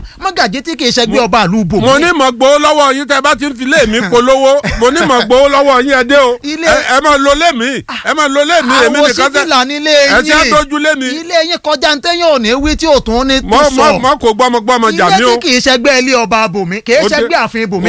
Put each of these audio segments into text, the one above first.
mọ́gàjí tí kì í ṣẹgbẹ́ ọba àlùbò. mo ní mọ̀ gbowó lọ́wọ́ yín tẹ́ bá ti ń fi lé mi polówó mo ní mọ̀ gbowó lọ́wọ́ yín ẹ dé o ẹ máa lo lé mi èmi nìkan tẹ́ ẹ ti á dojú lé mi. ilé yín kọjá ní tẹ́yìn ò ní wí tí ò tún ní tó sọ. mọ kò gbọ́mọ jà mí o. ilé tí kì í ṣẹgbẹ́ ilé ọba bòmí kì í ṣẹgbẹ́ ààfin bòmí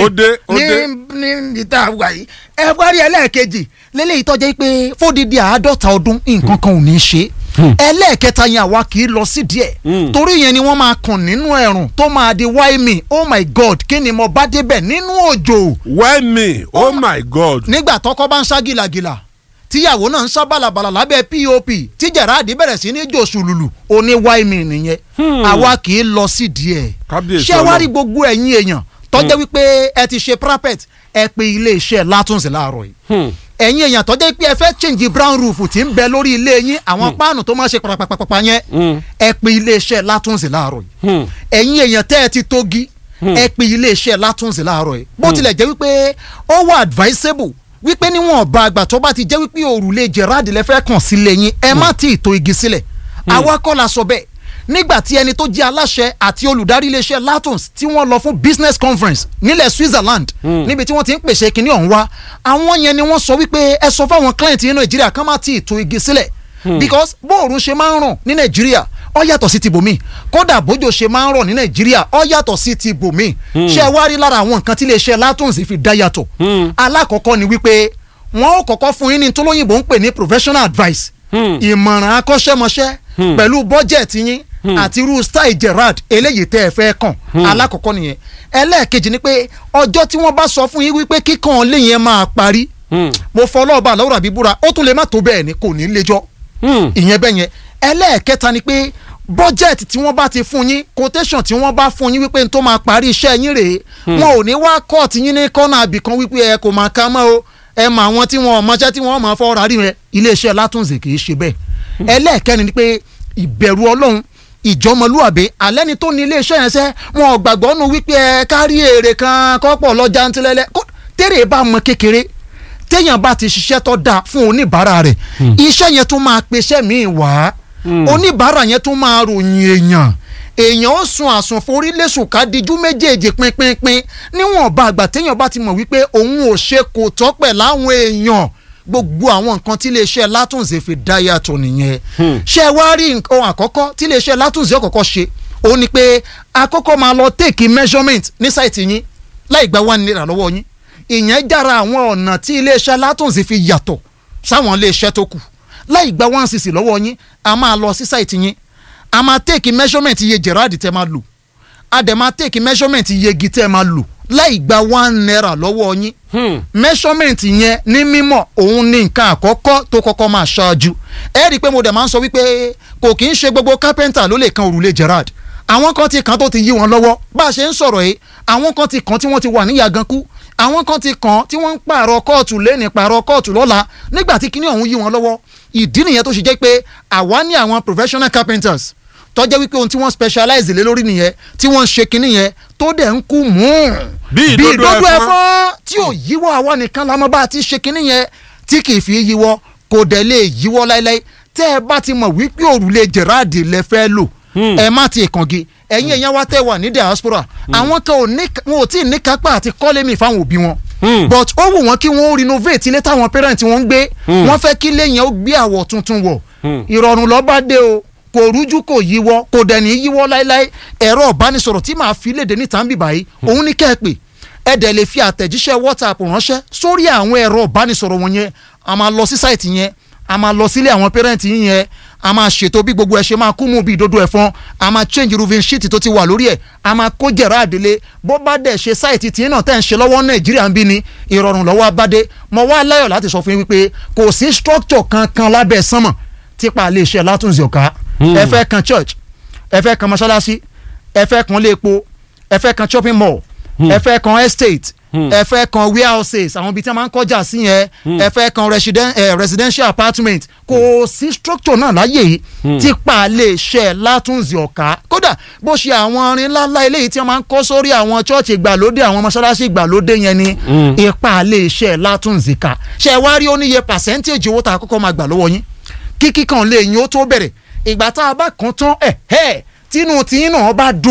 ní ìta àgbà yìí. ẹ wá rí ẹlẹ́ẹ̀kejì lélẹ́yìí tọ́jú pé fódìdí 50 ọdún nǹkan kan ò ní ṣe ẹlẹ́ẹ̀kẹta yẹn àwa kì í lọ sí díẹ̀ torí yẹn ni wọ́n máa kàn nínú ẹ̀rùn tó máa di why me oh my god kí ni mo bá débẹ̀ nínú òjò. why me oh my god. nígbà tọkọ bá ń ṣá gìlàgìlà tíyàwó náà ń ṣá bàlàbàlà lábẹ́ pop tí Gerard bẹ̀rẹ̀ sí ní jòṣùlùlù ó ní why me nìyẹn àwa kì í lọ sí díẹ̀ ṣé wá rí gbogbo ẹ̀yin èèyàn tọ́jẹ́ wípé ẹ ti ṣe prapet ẹ pe iléeṣẹ́ Látúnṣe láàárọ̀ yìí ẹ̀yin èèyàn tọ́jẹ́ pé ẹ fẹ́ change brown roof tí ń bẹ lórí ilé yín àwọn páànù tó máa ṣe pàpàpàpà yẹn ẹ pe iléeṣẹ́ Látúnṣe láàárọ̀ yìí ẹ̀yin èèyàn tẹ́ ẹ ti tógi ẹ pe iléeṣẹ́ Látúnṣe láàárọ̀ yìí bó tilẹ̀ jẹ́ wípé ó wà advisable wípé níwọ̀n ọba àgbà tó bá ti jẹ́ wípé òrùlé Gerard lẹ fẹ́ kàn sílé yín ẹ má tí ì tó igi sílẹ̀ àwa kọ́ la sọ bẹ́ẹ̀ nígbà tí ẹni tó jẹ́ aláṣẹ àti olùdarí iléeṣẹ́ Latons tí wọ́n lọ fún business conference nílẹ̀ Switzerland níbi tí wọ́n ti ń pèsè kinní ọ̀hún wá àwọn yẹn ni wọ́n sọ wípé ẹ sọ fáwọn client ní Nàìjíríà kán má tí ì tó igi sílẹ̀ because bóòrùn ṣe máa ń ràn ní Nàìjíríà ó yàtọ̀ sí ti bòmí kódà bójò ṣe máa ń rọ̀ ní Nàìjíríà ó yàtọ̀ sí ti bòmí ṣé ẹ wá rí lára àwọn nǹkan tí iléeṣẹ́ Latons fi dá yàtọ̀ alákọ̀ọ́kọ́ ni wípé wọ́n ó kọ́kọ́ fún yín ní tó lóyìnbó ń pè ní professional advice ìmọ̀ràn akọ́ṣẹ́mọṣẹ́ pẹ̀lú bọ́jẹ̀tì yín àti irú style Gerard eléyìí tẹ́ ẹ fẹ́ kàn alákọ̀ọ́kọ́ nìyẹn ẹlẹ́ẹ̀kejì ni pé ọjọ́ tí wọ́n bá sọ fún yín wípé kíkan lè yẹn máa parí mo fọlọ́ọ̀bà lọ́wọ́rà bíbúra ó tún lè má tó bẹ́ẹ̀ ni kò ní lẹ́jọ́ ìyẹn bẹ́ẹ̀ yẹn ẹlẹ́ẹ̀kẹta ni pé budget tí wọ́n bá ti fún yín quotation tí wọ́n bá fún yín wípé n tó máa parí iṣẹ́ yín rèé wọn ò ní wá court yín ní kọ́nà àbìkan wípé ẹ kò máa ká mọ́ o ẹ mọ àwọn tí wọn mọṣẹ́ tí wọ́n máa fọ́ rárí rẹ iléeṣẹ́ Látúnṣe kì í ṣe bẹ́ẹ̀ ẹlẹ́ẹ̀kẹrin ni pé ìbẹ̀rù Ọlọ́run ìjọmọlúwàbí alẹ́ ni tó ní iléeṣẹ́ yẹn sẹ́ wọn ò gbàgbọ́ nu wípé ẹ kárí èrè kan kọ́pọ̀ lọ́jà ń tilẹ̀lẹ̀ tẹ́rẹ̀ bá mọ kékeré téèyàn bá ti ṣiṣẹ́ tó dáa fún oníbàárà rẹ̀ iṣẹ́ yẹn tún máa pèsè míì wá oníbàárà yẹn tún máa ròyìn èèyàn ó sun àsùnforí lẹ́sùn ká dijú méjèèjì pínpínpín níwọ̀n bá àgbà téèyàn bá ti mọ̀ wípé òun ò ṣe kò tọ́ pẹ̀ láwọn èèyàn gbogbo àwọn nǹkan tí iléeṣẹ́ Látúnṣe fi dá yàtọ̀ nìyẹn ṣé ẹ wá rí ohun àkọ́kọ́ tí iléeṣẹ́ Látúnṣe ọ̀kọ̀ọ̀kọ́ ṣe òun ni pé àkọ́kọ́ máa lọ take measurement ní sáìtì yín láì gba one naira lọ́wọ́ yín ìyẹn jára àwọn ọ̀nà tí iléeṣẹ́ Látúnṣe fi yàtọ̀ sáwọn iléeṣẹ́ tó kù láì gba 1cc lọ́wọ́ yín a máa lọ sí sáìtì yín a máa take measurement iye Gerard tẹ́ máa lò a dẹ̀ máa take measurement iye igi tẹ́ máa lò láì gba 1 naira lọ́wọ́ yín measurement yẹn ní mímọ̀ òun ní nǹkan àkọ́kọ́ tó kọ́kọ́ máa ṣáájú ẹ rí i pé mo dẹ̀ máa ń sọ wípé kò kì í ṣe gbogbo carpenter ló lè kan òrùlé Gerard àwọn kan ti kàn tó ti yí wọn lọ́wọ́ bá a ṣe ń sọ̀rọ̀ yìí àwọn kan ti kàn tí wọ́n ti wà ní yagankú àwọn kan ti kàn tí wọ́n ń pààrọ̀ kóòtù lẹ́ni pààrọ̀ kóòtù lọ́la nígbà tí kinní ọ̀hún yí wọn lọ́wọ́ ìdí nìyẹn tó ṣe jẹ́ pé àwa ní àwọn professional carpenters tó jẹ́ wípé ohun tí wọ́n specialize lé lórí nìyẹn tí wọ́n ń ṣe kinní yẹn tó dẹ̀ ń kú mú bí ìdodo ẹ̀fọn tí ò yíwọ́ àwa nìkan la mọ̀ bá a ti ṣe kinní yẹn tí kì í fi yíwọ́ kò dẹ̀ lè yíwọ́ láéláé tẹ́ ẹ bá ti mọ̀ wípé òrùlé Gerard lẹ fẹ́ lò ẹ má ti kàngi ẹ̀yin èèyàn wa tẹ́ wà ní diaspora àwọn kan wọn ò tí ì ní kápá àti kọ́lé mi fáwọn òbí wọn but ó wù wọ́n kí wọ́n renovate ilé táwọn parent wọn ń gbé wọ́n fẹ́ kí lẹ́yìn ó gbé àwọ̀ tuntun wọ̀ ìrọ̀rùn ló bá dé o kò rújú kò yíwọ́ kò dẹ̀ ní yíwọ́ láéláé ẹ̀rọ ìbánisọ̀rọ̀ tí màá fi léde níta ń bì báyìí òun ní kẹ́ ẹ pè ẹ dẹ̀ lè fi àtẹ̀jíṣẹ́ WhatsApp ránṣẹ́ sórí àwọn ẹ̀rọ ìbánisọ̀rọ̀ wọn yẹn a máa lọ sí sáìtì yẹn a máa lọ sílé àwọn parent yín yẹn a máa ṣètò bí gbogbo ẹ ṣe máa kú mú bí ìdodo ẹ̀fọn a máa change roofing sheet tó ti wà lórí ẹ̀ a máa kó Gerard délé bó bá dẹ̀ ṣe sáìtì tí náà tẹ̀ ń ṣe lọ́wọ́ Nàìjíríà ń bí ni ìrọ̀rùn lọ́wọ́ abádé mo wá láyọ̀ láti sọ fún yín wípé kò sí structure kankan lábẹ́ sánmọ̀ típa lè ṣe Látúnṣe ọ̀ká ẹ fẹ́ kan church ẹ fẹ́ kan mọ́ṣáláṣí ẹ fẹ́ kan ilé epo ẹ fẹ́ kan shopping mall ẹ fẹ́ kan estate ẹ fẹ́ kan warehouses àwọn ibi tí wọ́n máa ń kọjá sí yẹn ẹ fẹ́ kan residential apartment kò sí structure náà láyè yìí típa lè ṣe Látúnṣe ọ̀ká kódà bó ṣe àwọn orin ńláńlá eléyìí tí wọ́n máa ń kọ́ sórí àwọn church ìgbàlódé àwọn mọ́ṣáláṣí ìgbàlódé yẹn ni ipa lè ṣe Látúnṣe ká ṣe wá rí oníye percentage owó tá a kọ́kọ́ máa gbà lọ́wọ́ yín kíkí kan lè yín ó tó bẹ̀rẹ̀ ìgbà tá a bá kàn tán tínú tí náà bá dùn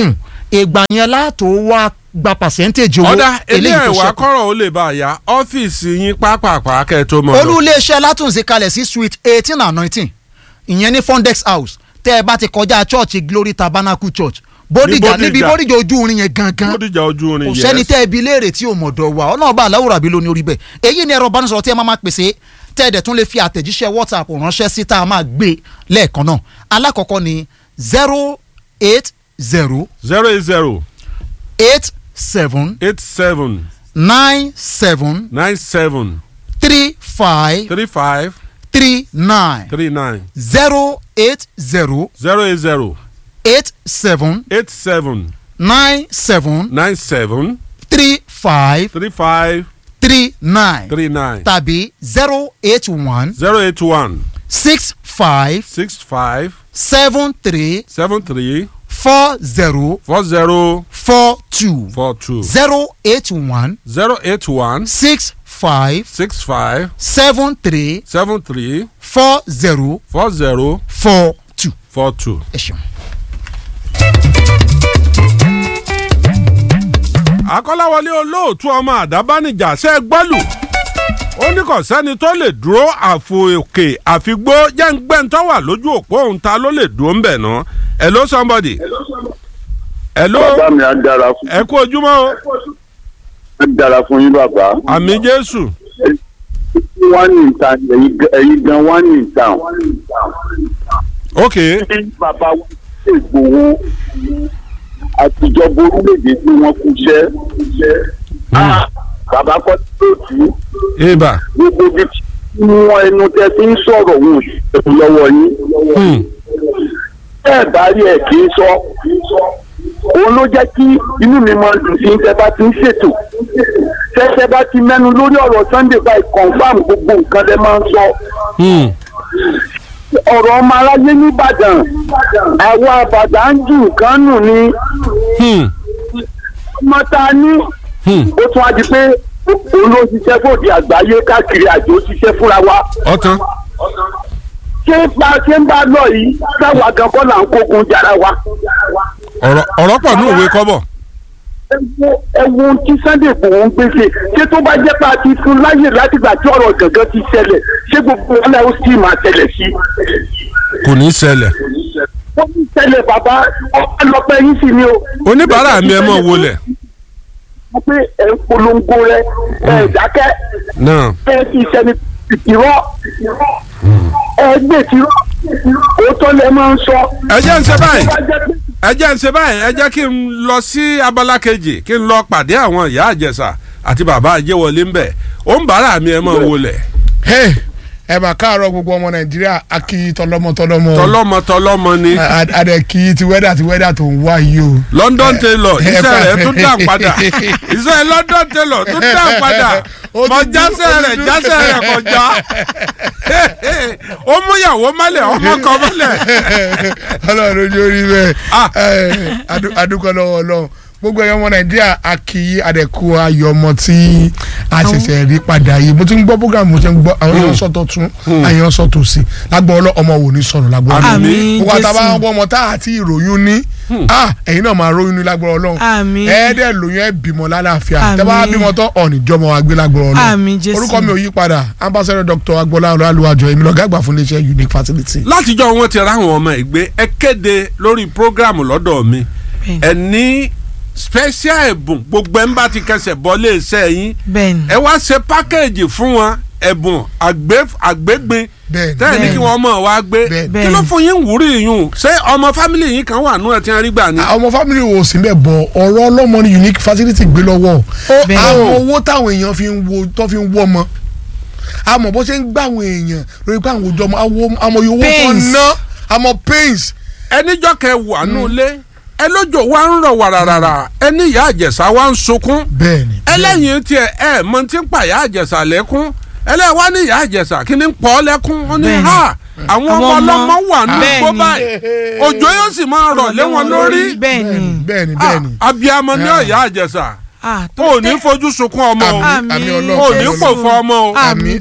ìgbà yẹn látò wá gba percentage owó. ọ̀dà ilé ẹ̀wà kọ́rọ̀ ó lè bá a ya ọ́fíìsì yín pápápá kẹ́ tó mọ̀ lọ. olú iléeṣẹ́ látúnṣe kalẹ̀ sí suite 18 and 19 ìyẹn ní Fondex House tẹ́ ẹ bá ti kọjá church Glory Tabernacle Church Bódìjà níbi Bódìjà ojú irin yẹn gangan Bódìjà ojú irin yẹn kò sẹ́ni tẹ́ ẹ bi léèrè tí ò mọ̀dọ̀ wà ọlọ́ọ̀bá aláwòrán bí lóní orí bẹ́ẹ̀ èyí ni ẹ̀rọ ìbánisọ̀rọ̀ tí ẹ máa pèsè tẹ́ ẹ dẹ̀ tún lè fi àtẹ̀jíṣẹ́ WhatsApp ránṣẹ́ sí tá a máa gbé lẹ́ẹ̀kan náà alákọ̀ọ́kọ́ ni 080 080 87 97 35 39 080 87 97 35 39 tàbí 081 65 73 40 42 081 65 73 40 42. ẹ ṣeun. Akọ́láwọlé olóòtú ọmọ àdábánijà ṣe gbọ́lù ó ní kò sẹ́ni tó lè dúró àfò òkè àfigbó jẹ́ǹgbẹ́ntọ́ wà lójú òpó òun ta ló lè dúró ń bẹ̀ náà. Hello somebody. Hello. Bàbá mi á dára fún. Ẹ kú ojúmọ́ o. Á dára fún yín bàbá. Àmín Jésù. Wọ́n ní ìta ẹ̀yin gan wọ́n ní ìta. Ok. Bàbá wa ṣe Ìgbòho àtijọba orílẹ̀-èdè tí wọ́n kú iṣẹ́. Bàbá kọ́ tó tù ú. Eba. Gbogbo bí wọ́n ẹnu tẹ́ fi ń sọ̀rọ̀ wọn ò ṣe lọ́wọ́ yín. Bẹ́ẹ̀ bá rí ẹ̀ kì í sọ. Òun ló jẹ́ kí inú mi máa dùn sí tẹ́ bá ti ń ṣètò. Tẹ́tẹ́ bá ti mẹ́nu lórí ọ̀rọ̀ Sunday by confam gbogbo nǹkan lẹ́ máa ń sọ. Ọ̀rọ̀ ọmọ aráyé nìbàdàn àwọn àbàdàn ń jù nǹkan nù ni. Ọmọ ta ní ó tún á di pé òun ló ṣiṣẹ́ fòdì àgbáyé káàkiri àjò ṣiṣẹ́ fúnra wa. Ọ̀tán. Ṣé ń bá lọ yìí táwa gan kọ́ là ń kógun jára wa. Ọ̀rọ̀ pọ̀ ní òwe kọ́bọ̀. Ẹ wo tí Sunday Igboho ń gbèsè ṣé tó bá jẹ́ pé a ti fún láyè látìgbà tí ọ̀rọ̀ gangan ti ṣẹlẹ̀ ṣé gbogbo wọn náà ó sì máa ṣẹlẹ̀ sí. Kò ní ṣẹlẹ̀. Wọ́n ti ṣẹlẹ̀ bàbá ọlọ́pẹ́ yín sì ni o. Oníbàárà mi ẹ mọ̀ wọlé. Wọ́n pé ẹ̀ ń polongo rẹ̀ ẹ̀ dákẹ́. Ẹ ti ṣẹni ìrọ́ ẹ gbé tirọ́ òótọ́ lẹ máa ń sọ. Ẹ jẹ́ ń ṣe báyìí ẹ jẹ́ kí n lọ sí abala kejì kí n lọ pàdé àwọn ìyá àjẹsà àti bàbá àjẹwọlé ń bẹ̀ ó ń bàárà mi ẹ mọ̀ wọlé. ẹ bá káàárọ̀ gbogbo ọmọ Nàìjíríà akí tọlọmọ ni. adẹ kí ti wẹ́dà tó ń wá yìí o. London Tailor iṣẹ́ rẹ̀ tún dà padà iṣẹ́ London Tailor tún dà padà mọ jásẹ̀ rẹ̀ kọjá ó múyàwó mọ́lẹ̀ ọmọ kan mọ́lẹ̀. Ọlọ́run ojú orí bẹ́ẹ̀ adúkọ lọ́wọ́ Ọlọ́run gbogbo ẹ̀yọ́ ọmọ Nàìjíríà akí adẹ̀kú ayọ̀ ọmọ tí a ṣẹ̀ṣẹ̀ rí padà yìí mo ti ń gbọ́ program mo ti ń gbọ́ àwọn èèyàn sọ̀tọ̀ tún àyàn sọ̀tọ̀ sí lágbọ́ ọmọ wò ní sọ̀rọ̀ lágbọ́ Ọlọ́run gbogbo àtàwọn ọmọ tá àti ìròyìn ní ẹ̀yin náà máa ròyìn ní lágbọ́ Ọlọ́run ẹ̀ẹ́dẹ̀ lóyún ẹ̀ bímọ lálàáfíà tẹ́ bá bímọ tán ọ̀nìjọ́mọ wa gbé lágbọ́ Ọlọ́run orúkọ mi ò yí padà Ambassador Dr. Agboola Ọláolúwàjọ èmi lọ̀gá àgbà fún iléeṣẹ́ Unique Facility. látijọ́ wọn ti ráwọn ọmọ ìgbé ẹ kéde lórí program lọ́dọ̀ mi ẹ ní special ẹ̀bùn gbogbo ẹ̀ ń bá ti kẹsẹ̀ bọ́ lé iṣẹ́ yín ẹ wá ṣe pákéèjì fún wọn ẹ̀bùn àgbégbin tẹ́lẹ̀ ní kí wọ́n mọ̀ wá gbé kí ló fún yín wúrí yín ṣé ọmọ fámìlì yín kan wà nú ẹ̀ tí wọ́n rí gbà ní. ọmọ fámìlì wo sì ń bẹ̀ bọ̀ ọ̀rọ̀ ọlọ́mọ ní Unique Facility gbé lọ́wọ́ àwọn owó táwọn èèyàn fi ń wọ́ ọmọ àmọ́ bó ṣe ń gbà àwọn èèyàn lórí pé àwọn òjò àmọ́ owó tó ná àmọ́ pains. ẹníjọ́ kẹ wà nù lé ẹ lójó wa ń rọ̀ wàràràrà ẹni ìyá àjẹsà wa ń sunkún ẹlẹ́yìn tiẹ̀ ẹ mọ tí ń pa ìyá àjẹsà lẹ́kún ẹlẹ́yìn wa ní ìyá àjẹsà kí ni ń pọ̀ lẹ́kún ó ní ha àwọn ọmọ ọlọ́mọ wà ní gbó báyìí òjò yóò sì máa rọ̀ lé wọn lórí bẹ́ẹ̀ni abiyamọ ní ìyá àjẹsà o ní fojú sunkún ọmọ o ní pò fún ọmọ o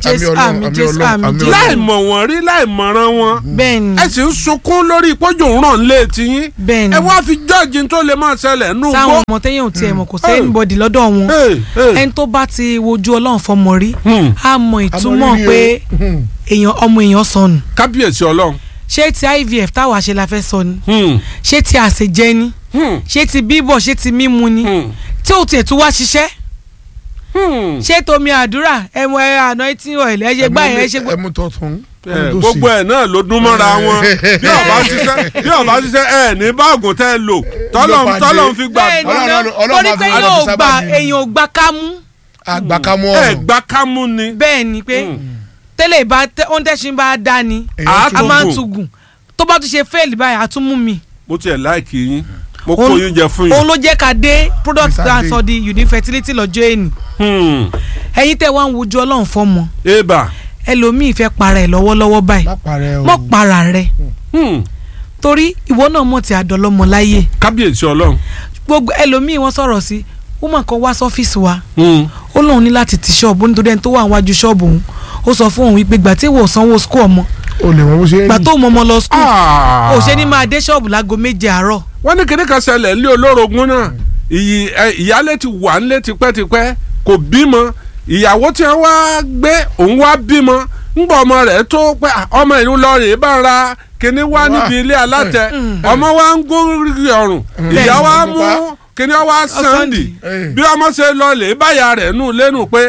láì mọ̀ wọ́n rí láì mọ̀ràn wọn ẹ sì ń sunkún lórí ìpọ́jù ràn lé tiyín ẹ wá fi jọ́ọ̀jì tó lè máa ṣẹlẹ̀ nù. sáwọn ọmọ tẹ́yìn ò tiẹ̀ mọ̀ kò sẹ́yìn bọ́dì lọ́dọ̀ wọn ẹni tó bá ti wojú Ọlọ́run fọmọ rí á mọ ìtumọ̀ pé ọmọ èèyàn sọnù. kábíyèsí Ọlọ́run. ṣé ti IVF táwa ṣe la fẹ́ sọ ni ṣé ti àṣejẹ ni ṣé ti bíbọ̀ ṣé ti mímu ni tí ò tiẹ̀ tún wá ṣiṣẹ́ ṣé tomi àdúrà ẹmu anointing oil ẹ ṣe gbá ẹ ṣe gbá. ẹmu tọ̀tún. gbogbo ẹ̀ náà ló dún mọ́ra wọn bí ó bá ṣiṣẹ́ ẹ ní báàgùn tẹ́ ẹ lò tọ́lọ́run fi gbà. torí pé èèyàn ò gbà kámú. àgbàkámú ọ̀rọ̀ ẹ gbà kámú ni. bẹ́ẹ̀ ni pé tẹ́lẹ̀ oúnjẹ́sìn bá dá ni a máa ń tugùn tó bá tún ṣe fẹ́ẹ̀lì báyìí a tún mú mi. mo tiẹ̀ láìkì yín mo kó yín jẹ fún yín. òun ló jẹ́ ká dé product dance for the unique fertility lọ́jọ́ ẹ̀nì. ẹ̀yin tẹ́ wá ń wojú Ọlọ́run fọ́mọ. ẹlòmíì fẹ́ para ẹ̀ lọ́wọ́lọ́wọ́ báyìí mọ́ para rẹ̀ torí ìwọ náà mọ̀ tí a dọ̀lọ́mọ láyé. kábíyèsí Ọlọ́run. gbogbo ẹlòmíì wọ́n sọ̀rọ̀ sí woman kan wá sọ́fíìsì wa ó lóun ní láti ti ṣọ́ọ̀bù nítorí ẹni tó wà níwájú ṣọ́ọ̀bù òun ó sọ fún òun wípé gbà tí ìwọ sanwó skul ọmọ o lè wọ́n bó ṣe é gbà tó mọ ọmọ lọ skul ò ṣe ní máa dé ṣọ́ọ̀bù láago 7 àárọ̀. wọ́n ní kíní kan ṣẹlẹ̀ ní olórogún náà ìyálé ti wà nílé tipẹ́tipẹ́ kò bímọ ìyàwó tí wọ́n wá gbé òun wá bímọ ńgbà ọmọ rẹ̀ tó pé ọmọ ìlú lọ rèé bá ń ra kíní wá níbi ilé alátẹ ọmọ wa ń gún ọrùn ìyá wa mú kíní wá sànńdì bí ọmọ ṣe lọ lè báyà rẹ̀ nù lẹ́nu pé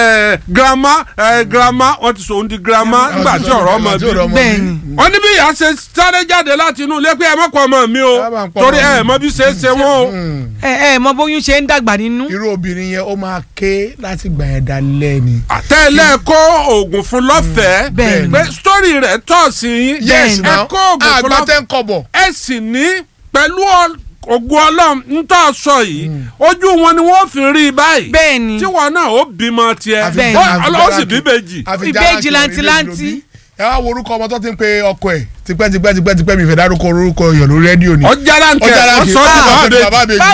girama wọ́n ti sọ ohun di girama nígbà tí ọ̀rọ̀ ọmọ bí wọ́n ní bí ìyá ṣe sáré jáde láti inú ilé pé ẹ mọ́kọ ọmọ mi o torí ẹ mọ bí ṣe ṣe wọ́n o. ẹ mọ bóyún ṣe ń dàgbà nínú. irú obìnrin yẹn ó máa ké láti gbà yẹn dalẹ̀ ni. àtẹ̀lẹ́ kó oògùn fún lọ́fẹ̀ẹ́ pé sítórì rẹ̀ tọ̀ sí yín ẹ kó oògùn fún lọ́fẹ̀ẹ́ ẹ sì ní pẹ̀lú ògùn Ọlọ́run ń tọ́ sọ yìí ojú wọn ni wọ́n fi rí báyìí bẹ́ẹ̀ni tí wọn náà ó bímọ tiẹ̀ ó sì bí ìbejì lantilanti. ẹ wá wo orúkọ ọmọ tó ti ń pe ọkọ ẹ̀ tipẹ́ mi fẹ́ dárúkọ orúkọ èèyàn lórí rédíò ni. ọjàrá nkẹ ọsọ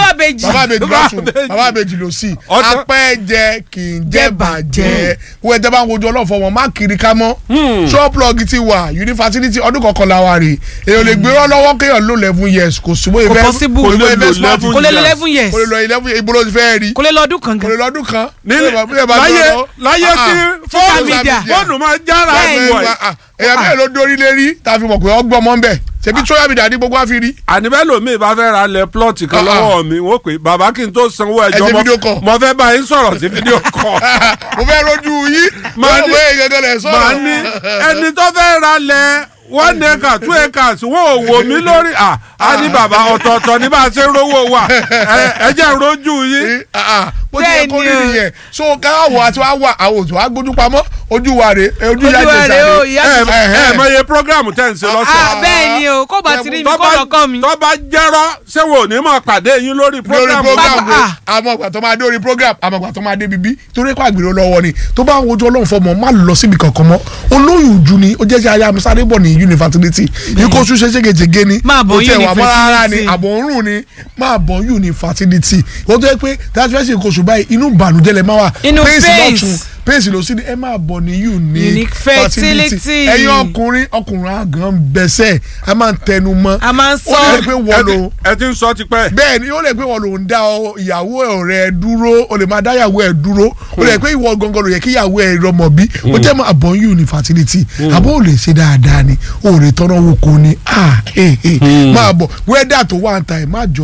bàbá àbèjì ló sì apẹ́jẹ kì í jẹ́ bàjẹ́ wọ́n ẹ̀jẹ̀ bá ń wojú ọlọ́fọ̀ wọn má kiri ká mọ́ ṣọ́ọ̀plọ́ọ̀gì ti wà yunifásitì ọdún kọkànlá wa rè èèyàn lè gbé lọ́wọ́ kéèyàn ló 11 years kò sí bóyá kò lè lọ 11 years kò lè lọ 11 ibo ló ti fẹ́ rí kò lè lọ ọdún kan kò lè lọ ọdún kan láyé tí fóònù máa jára wọ̀ èèyàn bẹ́ẹ̀ ló dórí lérí tá a fi mọ̀ pé ọgbọ́n mọ́ ń bẹ̀ ṣebí sọ́yà mi dàdí gbogbo àfi rí. àníbẹ̀ lomi bá fẹ́ ra lẹ̀ plọ́ọ̀tì kan lọ́wọ́ mi wọ́n pè bàbá kí n tó sanwó ẹjọ́ mo fẹ́ bá yín sọ̀rọ̀ sí fídíò kọ́. mo fẹ́ rojú yín màá ní ẹni tó fẹ́ ra lẹ̀ 1 acre 2 acres wọ́n ò wò mí lórí a ní bàbá ọ̀tọ̀ọ̀tọ̀ ní bá a ṣe ń rówó wa ẹ jẹ́ rojú yín. bó ti yẹ kó rí nìyẹn so káwọ àti wàá wà àwọn òtún wàá gbójú pamọ́ ojú wa rè ojú yá jẹ sáré. ẹ mọ iye programu tẹ́ ń ṣe lọ́sẹ̀. bẹ́ẹ̀ ni o kó bá ti rí mi kó lọ́kọ́ mi. tó bá jẹ́rọ́ ṣé wo ní mọ̀ pàdé yín lórí programu. àmọ́ ìgbà tó máa dé orí program àmọ́ ìgbà tó máa dé bíbí torí kó àgbèrè lọ́wọ́ ni tó bá ń wojú Ọlọ́run fọmọ má lọ síbi kankan mọ́ olóyún ojú ni ó jẹ́ ṣe ayé amusáré bọ̀ ní yunifásitì ikú oṣù ṣégeṣége ni ó tẹ̀ wà mọ́ra ni àbọ̀nrún ni máa bọ̀ yunifásitì ó tó yẹ pé tí wọ́n ṣe ìkóṣù báyìí inú ìbànújẹ́ lẹ máa wà inú pèsè ló sí ni ẹ máa bọ̀ ní unique fertility ẹ̀yin ọkùnrin àgàn bẹ̀sẹ̀ a máa ń tẹnu mọ́ a máa ń sọ ó lè pé wọ́n lò ẹ ti ń sọ tipẹ́. bẹ́ẹ̀ ni ó lè pé wọ́n lò ń dá ìyàwó rẹ̀ dúró ó lè máa dá ìyàwó ẹ̀ dúró ó lè pé ìwọ gangan ló yẹ kí ìyàwó ẹ̀ rọmọ bí ó jẹ́ máa bọ̀ unique fertility àbọ̀ ò lè ṣe dáadáa ni ó lè tọ́nà owó kò ní máa bọ̀ wẹ́dà tó wà ń ta ẹ̀ má jọ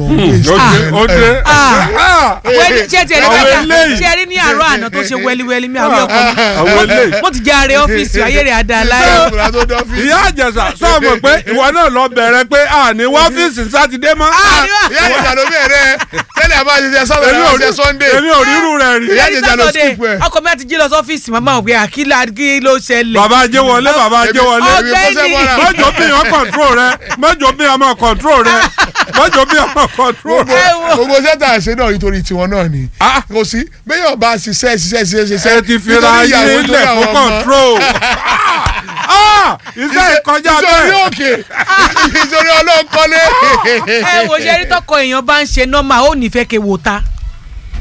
ṣe rí ní àárọ̀ àná tó ṣe wẹ́líwẹ́lí mi àwọn ọkọ mo ti jẹ́ ààrẹ ọ́fíìsì ayé rẹ̀ adáláyé. ìyá àjẹsà sọ mọ̀ pé ìwọ náà lọ bẹ̀rẹ̀ pé ní ọ́fíìsì sátidé mọ́. ìyá àjẹsà ló bẹ̀rẹ̀ tẹ́lẹ̀ àbá ṣiṣẹ́ sọ́dọ̀ ní ọ̀sẹ̀ sunday. èmi ò rírù rẹ̀ rí. ìyá àjẹsà ló skip ẹ̀. ọkọ mi àti jí lọ sọ́fíìsì màmá ògbé àkílà kí ló ṣẹlẹ̀. bàbá ajé wọlé mọ́jọ́ bí wọn kọ̀ntró rẹ mọ́jọ́ bí ọmọ kọ̀ntró rẹ mọ́jọ́ bí ọmọ kọ̀ntró rẹ. gbogbo sẹ́tà ṣe náà nítorí tiwọn náà ni kò sí bẹ́ẹ̀ ọba ṣiṣẹ́ ẹ ti fi ra yín lẹ̀ fún kọ̀ntró. iṣẹ́ ìkọjá bẹ́ẹ̀. ìṣòrí òkè ìṣòrí ọlọ́kọ́lé. ẹ wo ṣe rí tọkọ èèyàn bá ń ṣe nọ́mà ó nífẹ̀ẹ́ ke wò ta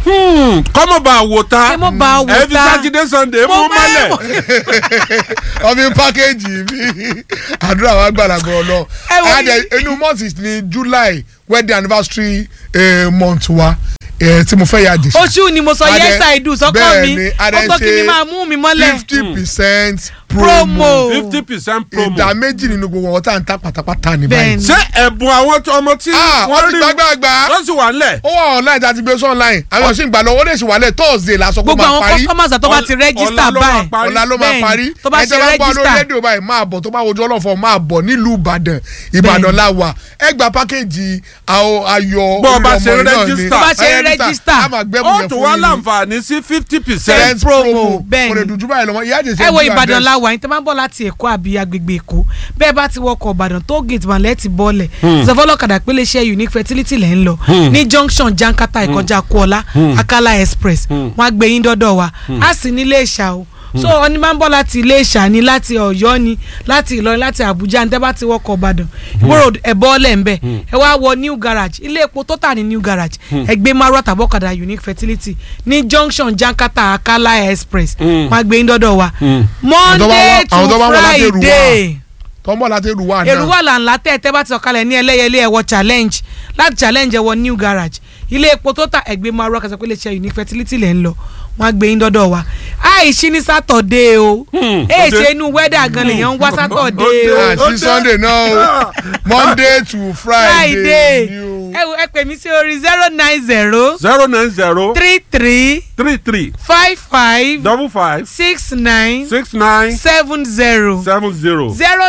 kọ́mọ̀ bá wò ta ẹ mọ̀ bá wò ta ẹ fi Saturday Sunday mú mọ́lẹ̀. ọbẹ̀ pákéjì mi àdúrà wa gbàlagbà ọlọ inú month ní July wedding anniversary month wa tí mo fẹ́ yà jẹ. oṣù ni mo sọ yes I do sọ́kọ́ mi ọgbọ́n kí ni máa mú mi mọ́lẹ̀. 50% promo 50% promo. ìdá méjì nínú gbogbo wọn tá à ń ta pátápátá ní báyìí. ṣé ẹ̀bùn àwọn ọmọ tí wọ́n rí gbàgbàgbà ló sì wà nílẹ̀. ó wà online àti gbé sọ online àwọn sì ń gbà lọ ó lè sì wà lẹ̀ Thursday la sọ pé ó máa parí. gbogbo àwọn customers tó bá ti register báyìí ọ̀la ló máa parí tó bá ṣe register ẹ̀jẹ̀ bá gbọ́ lórí rédíò báyìí máa bọ̀ tó bá wojú ọlọ́fọ̀ máa bọ̀ nílùú Ìbàdàn la wà ẹ gba pákéjì ayọ̀ bọ́ bá ṣe register ó tún wá láǹfààní sí 50% promo bẹ́ẹ̀ ni ẹ wo Ìbàdàn la wà ní tẹ́ máa ń bọ̀ láti Èkó àbí agbègbè Èkó bẹ́ẹ̀ bá ti wọkọ̀ Ìbàdàn tó gate man lẹ́ẹ̀tì bọ́ọ̀lẹ̀ ìṣẹ̀fọ́lọ́kadà pélé iṣẹ́ Unique Fertility lẹ́ ń lọ ní junction Jankata ìkọjá Kuọlá Akala Express wọ́n á gbé yín dọ́dọ̀ wa á sì nílé ìṣà o so ọni máa ń bọ̀ láti Iléṣà ni láti Ọ̀yọ́ ni láti Ìlọrin láti Àbújá ní tẹ́ bá ti wọkọ̀ Ìbàdàn ìgboro ẹ̀bọ́ ọ̀lẹ̀ ń bẹ̀ ẹ wá wọ New Garage ilé epo tó tà ní New Garage ẹgbẹ́ márùn àtàbọ̀kadà Unique Fertility ní junction Jankata Akala Express wọ́n á gbé yín dọ́dọ̀ wa Monday to Friday tọ́mọ̀ láti Èrúwà náà Èrúwà là ń la tẹ́ bá ti sọ̀kalẹ̀ ní Ẹlẹ́yẹlé ẹ̀wọ̀ challenge láti challenge ẹ̀wọ̀ New Garage ilé epo tó tà ẹgbẹ́ márùn àkàtà pé lè ṣe Unique Fertility lẹ́ ń lọ wọ́n á gbé yín dọ́dọ̀ wa àìsí ní Saturday o ṣe inú wẹ́dà gan lèèyàn ń wá Saturday o àti Sunday náà o Monday to Friday ẹ pè mí sí orí 090 33 33 55 55 69 69 70 70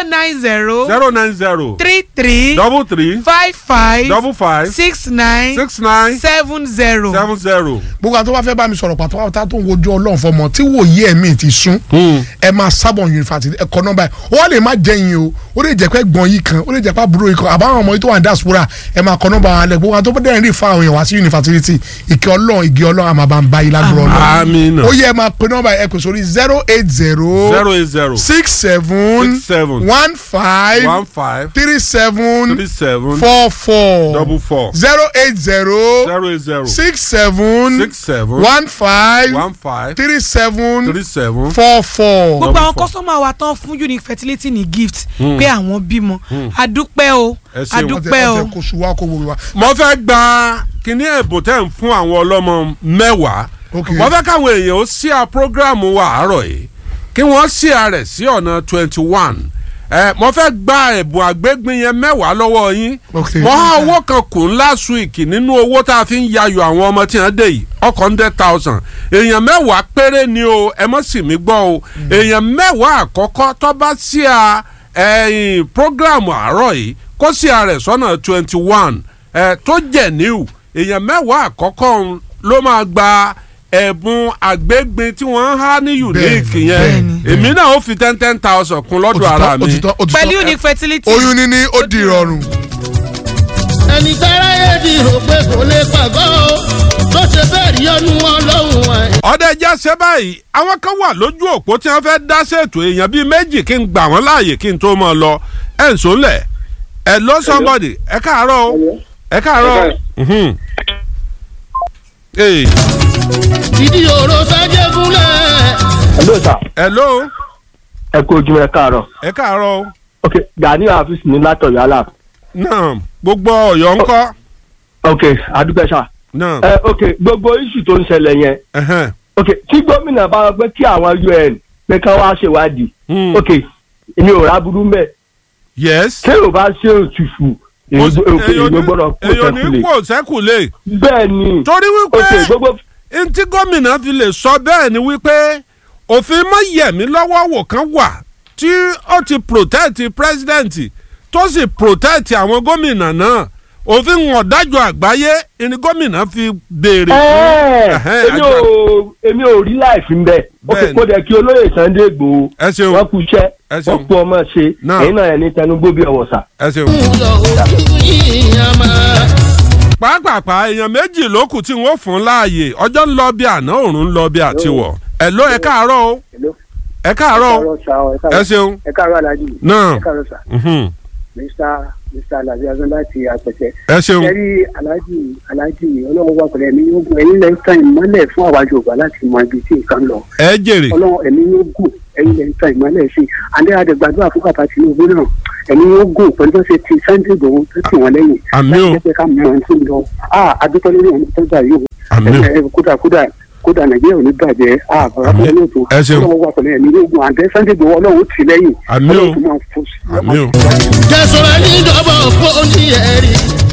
090 33 33 55 55 69 69 70. 70. gbogbo àti wọn fẹ́ bá mi sọ̀rọ̀ pàtó tó ń wojú Ọlọ́run fọmọ tí wòye ẹ̀mí ti sún ẹ máa sábọ̀ yunifásitì ẹ̀kọ́ nọ́mbà ẹ̀ wọ́n lè má jẹ́yìn o ó lè jẹ́ pé gbọ̀n yìí kan ó lè jẹ́ pé àbúrò yìí kan àbáwọn ọmọ yìí tó wà ní diaspora ẹ máa kọ́ nọ́mbà alẹ́ gbogbo àti tó bẹ́ẹ̀ rí fa àwọn èèyàn wá sí yunifásitì ìkẹ́ Ọlọ́run igi Ọlọ́run àmà bá ń bá yìí lágbóró Ọlọ́run ó yẹ máa pe nọ́mbà ẹ pè sórí 080 67 15 37 44 080 67 15 37 44. gbogbo àwọn kọ́sọ́mà wa tán fún Unique Fertility ní gift pé àwọn bímọ adúpẹ́ o adúpẹ́ o. mo fẹ́ gba kíní ẹ̀bùn tẹ́ ń fún àwọn ọlọ́mọ mẹ́wàá mo fẹ́ káwọn èèyàn ó ṣíà prógráàmù wa àárọ̀ yìí kí wọ́n ṣíà rẹ̀ sí ọ̀nà 21 mo fẹ́ gba ẹ̀bùn àgbégbin yẹn mẹ́wàá lọ́wọ́ yín mo há owó kan kù last week nínú owó tá a fi ń yayọ̀ àwọn ọmọ tí wọ́n dé yìí ọkọ̀ 100,000 èèyàn mẹ́wàá péré ni o ẹ mọ̀ sí mi gbọ́ o èèyàn mẹ́wàá àkọ́kọ́ tó bá sí a programu àárọ̀ yìí kó sí a rẹ̀ sọ́nà 21 tó jẹ́ níwò èèyàn mẹ́wàá àkọ́kọ́ ló máa gba ẹ̀bùn àgbégbin tí wọ́n ń há ní Unique yẹn èmi náà ó fi 10,000 kún lọ́dọ̀ ara mi pẹ̀lú Unique Fertility. oyún níní ó di ìrọ̀rùn. ẹni tára yé di rò pé kò lè pàgọ́ o tó ṣe bẹ́ẹ̀ rí ọdún wọn lọ́hùn ẹ̀. ọ̀dẹ̀ ẹja ṣe báyìí àwọn kan wà lójú òpó tí wọ́n fẹ́ dá ṣètò èèyàn bíi méjì kí n gbà wọ́n láàyè kí n tó mọ̀ lọ ẹ̀ ń sọ́nlẹ̀ ẹ̀ lọ somebody ẹ̀ káàárọ̀ o ẹ̀ káàárọ̀ ìdí òró sájẹ́ gúnlẹ̀. hello sir. hello. ẹ kú ojú ẹ káàárọ̀. ẹ káàárọ̀. ok Gani Hafiz ní látọ̀yọ́ àlà. náà gbogbo Ọ̀yọ́ ńkọ́. ok adúpẹ́ sà. náà. ok gbogbo iṣu tó ń ṣẹlẹ̀ yẹn. ok tí gómìnà bá wọ pé kí àwọn UN pé ká wá ṣèwádìí. ok èmi ò ráburú mẹ́. yes. ṣé o bá ṣe òtútù èyí gbọ́dọ̀ kó sẹ́kùlé. bẹ́ẹ̀ ni. torí wípé ntí gómìnà fi lè sọ bẹ́ẹ̀ ni wípé òfin mọ́yẹ̀mí lọ́wọ́ wò kan wà tí ó ti protect president tó sì protect àwọn gómìnà náà òfin ọ̀dájú àgbáyé ni gómìnà fi béèrè fún. èmi ò rí láìfi ń bẹ ó fi kó dẹ kí olóyè Sunday Igboho wọn kú iṣẹ́ wọn kú ọmọ ṣe èyí náà ẹni tẹnugbó bí ọwọ́ sà. pàápàá èèyàn méjì ló kù tí wọ́n fún láàyè ọjọ́ ń lọ bí àná òòrùn ń lọ bí àtiwọ̀ ẹ ló ẹ káàárọ̀ o ẹ káàárọ̀ o ẹ ṣeun ẹ káàárọ̀ aláàjì náà ẹ káàárọ̀ sà. mr alabi azan láti àpẹtẹ. ẹ ṣeun. ẹ rí aláàjì ọlọ́run wà pẹ̀lú ẹ̀mí yóò gùn ẹ̀yin lẹ́yìn tán ìmọ́lẹ̀ fún àwa Yorùbá láti mọ ibi tí nǹkan lọ. ẹ jèrè. ọlọ́run ẹ̀mí yóò gùn ẹ̀yin lẹ́yìn tán ìmọ́lẹ̀ sí i àndé àdègbàdúrà fún bàbá Tinubu náà ẹ̀mí yóò gùn pẹ̀lú tó ṣe ti Sunday Igboho tó tì wọ́n lẹ́yìn. àmì o. láti jẹ́ ká mọ ohun tó ń lọ adúpẹ́ lórí ohun tó gbà yìí o. kódà Nàìjíríà ò ní bàjẹ́ àbúrò yóò tó ọlọ́wọ́ wà pẹ̀lú ẹ̀mí yóò gùn àndé Sunday Igboho ọlọ́run tì lẹ́yìn. àmì o. àmì o. jẹ́sọ̀rọ̀ ẹni dọ́bọ̀ fún ní ẹ̀rí.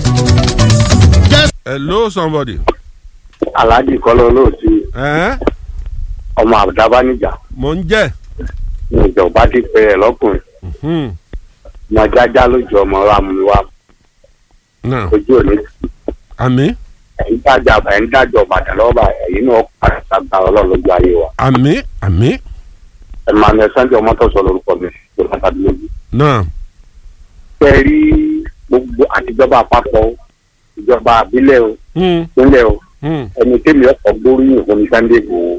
hello somebody. Alhaji Kọ́lá Olóòtú. ọmọ Àdábánijà. mo ń jẹ́. ìjọba ti pè é lọ́kùnrin. mo jájá lójú ọmọ ramúwa. ojú òní. àmín. ẹ̀yin dájọ́ Ìbàdàn lọ́ba ẹ̀yin náà pàṣẹ agbára Ọlọ́run lójú ayé wa. àmín àmín. Emmanuel Sunday Ọmọ́tọ́sọ lórúkọ mi ló máa tàbí lójú. náà. fẹ́ rí gbogbo àtijọba àpapọ̀ ìjọba àbílẹ̀ o nílẹ̀ o ẹni tẹ́mi ọkọ̀ gbóríyìn fún mi Sunday Igboho.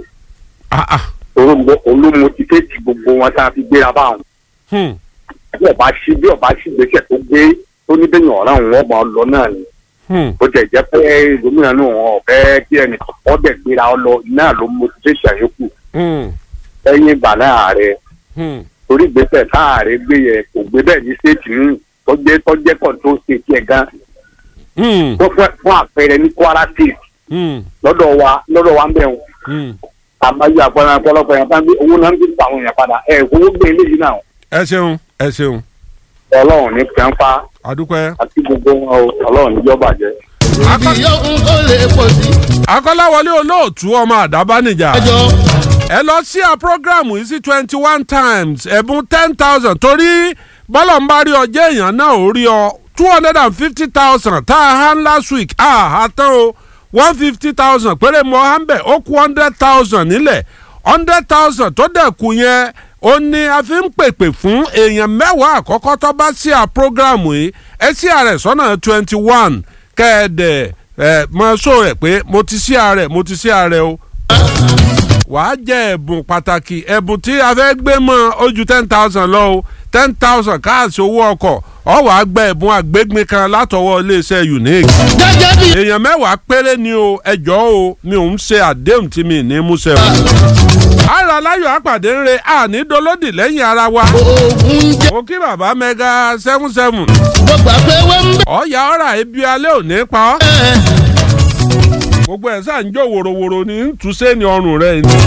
olómo ti tẹ́tì gbogbo wọn tá a fi gbéra báwọn. bí ọba ṣí gbèsè tó gbé tó ní bẹ́yìn ọ̀ràn òun ọmọ lọ náà ni. ó jẹ́ jẹ́ pé gómìnà náà wọn ọ̀fẹ́ kí ẹnì kan dẹ̀ gbéra ọ lọ náà ló motivation yòókù. ẹ̀yìn ìgbà náà rẹ̀ torí gbèsè táàrẹ̀ gbé yẹ kò gbé bẹ́ẹ̀ ní stéètì ní tọ́jẹ́ control state yẹn gan. fún àpẹẹrẹ ní Kwara state lọ́dọ̀ wa ń bẹ̀ wọ́n. àbájọ àpẹẹrẹ ọ̀pọ̀lọpọ̀ yẹn bá ń gbé owó náà ń gbé àwọn èèyàn padà owó gbé eléyìí náà. ẹ ṣeun. Ọlọ́run ní kẹ́ńpá. adúpẹ́. àti gbogbo wọn Ọlọ́run níjọ́ bàjẹ́. Akọ́láwọlé Olóòtú ọmọ Àdábánijà. ẹ lọ sí a programu yìí sí 21 times ẹ̀bùn 10,000 torí bọ́lọ̀ ń bá rí ọjọ́ èèyàn náà ò rí ọ 250,000 tá a hàn last week àtàn o 150,000 péré mọ́ hànbẹ̀ ó kú 100,000 nílẹ̀ 100,000 tó dẹ̀ kù yẹn ó ní a fi ń pèpè fún èèyàn mẹ́wàá àkọ́kọ́ tó bá sí a programu yìí ẹ sí ààrẹ sọ́nà 21 kẹ́ẹ̀dẹ̀ mọ sọ rẹ̀ pé mo ti sí ààrẹ o wàá jẹ ẹ̀bùn pàtàkì ẹ̀bùn tí a fẹ́ gbé mọ́ ojú 10,000 lọ o 10,000 káàsì owó ọkọ̀ ọ wàá gba ẹ̀bùn àgbégbin kan látọwọ́ iléeṣẹ́ Unique. èèyàn mẹ́wàá péré ni o ẹjọ́ o mi ò ń ṣe àdéhùn tí mi ní múṣẹ o. ara láyọ̀ àpàdé ń re àní dolódì lẹ́yìn ara wa. mo kí bàbá mega 77. ọ̀ya ọ̀rà ibi alẹ́ òní pa ọ́. gbogbo ẹ̀ sáà ń jó wòròwòrò ní túnṣe ní ọrùn rẹ̀ ni.